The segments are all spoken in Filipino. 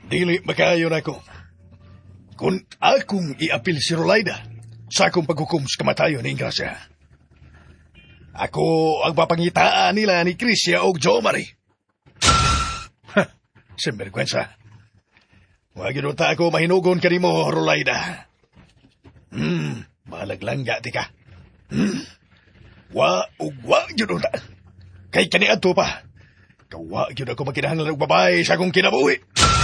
Dili makayo na ko. Kung akong iapil si Rolaida sa akong paghukom sa kamatayon ni Ingrasya, ako ang papangitaan nila ni Crisia o Jomari. Ha, sinvergüenza. Wag yun ta ako mahinugon ka ni mo, Rolaida. Malaglangga di ka. Wa yun ta. Kay kaniadto pa. Kawa yun ako magkinahanglan ng babae sa akong kinabuhi.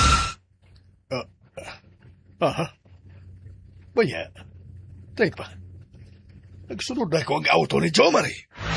Baya, tayo pa. Nagsunod na ako ang auto ni Jomari.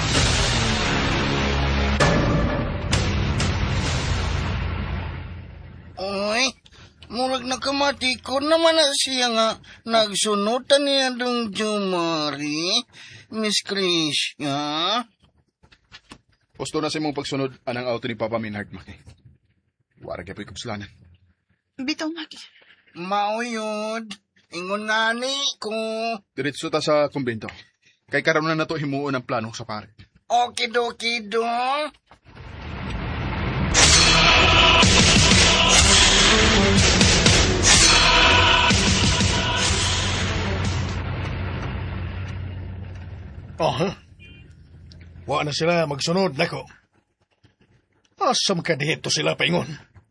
Ay, murag nakamati ko naman na siya nga nagsunutan niya dong Jomari, Miss Crisia. Gusto na sa imong pagsunod anang auto ni Papa Minard, Maki. Wara kay kapsulanan. Bitaw, Maki. Mauyod, ingon ngani ko. Diretso ta sa kumbento. Kay karon na nato himuon ang plano sa pare. Okidoki do. Wa na sila magsunod nako. Asam ka dito sila paingon.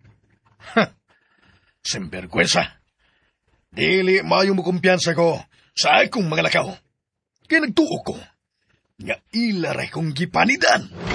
Sinvergüenza. Dili mayo mo kumpiyansa ko sa akong mga lakaw. Kaya nagtuo ko nga ilaray kong gipanidan.